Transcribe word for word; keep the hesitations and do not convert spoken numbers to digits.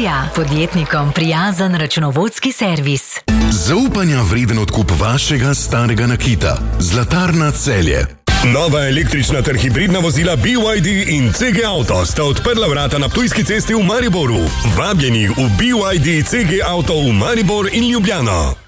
Ilija, podjetnikom prijazen računovodski servis. Zaupanja vreden odkup vašega starega nakita. Zlatarna Celje. Nova električna ter hibridna vozila B Y D in C G Auto sta odprla vrata na Ptujski cesti v Mariboru. Vabljeni v B Y D C G Auto v Maribor in Ljubljano.